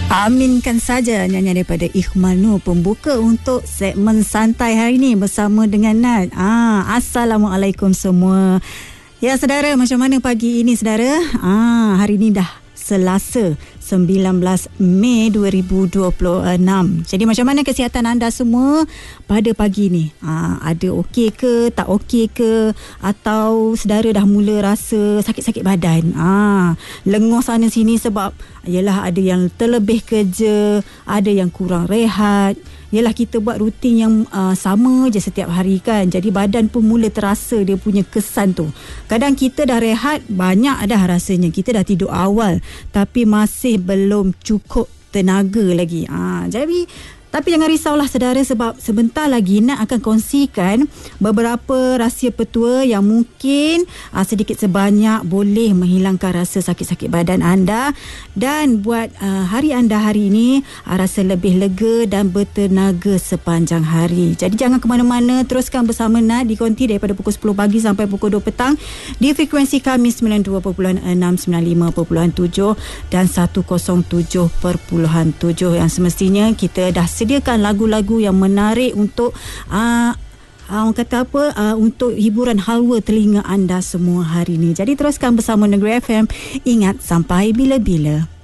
Aminkan saja nyanyian daripada Ikhmal Nur pembuka untuk segmen santai hari ini bersama dengan Nat. Assalamualaikum semua. Ya saudara, macam mana pagi ini saudara? Hari ini dah Selasa 19 Mei 2026. Jadi macam mana kesihatan anda semua pada pagi ni? Ada okey ke, tak okey ke, atau saudara dah mula rasa sakit-sakit badan? Lenguh sana sini sebab yalah ada yang terlebih kerja, ada yang kurang rehat. Yalah kita buat rutin yang sama je setiap hari kan. Jadi badan pun mula terasa dia punya kesan tu. Kadang kita dah rehat banyak dah rasanya. Kita dah tidur awal tapi masih belum cukup tenaga lagi. Tapi jangan risaulah saudara, sebab sebentar lagi Nat akan kongsikan beberapa rahsia petua yang mungkin sedikit sebanyak boleh menghilangkan rasa sakit-sakit badan anda dan buat hari anda hari ini rasa lebih lega dan bertenaga sepanjang hari. Jadi jangan ke mana-mana, teruskan bersama Nat di Konti daripada pukul 10 pagi sampai pukul 2 petang di frekuensi kami 92.6, 95.7 dan 107.7 yang semestinya kita dah sediakan lagu-lagu yang menarik untuk orang kata apa, untuk hiburan halwa telinga anda semua hari ini. Jadi teruskan bersama Negeri FM. Ingat, sampai bila-bila.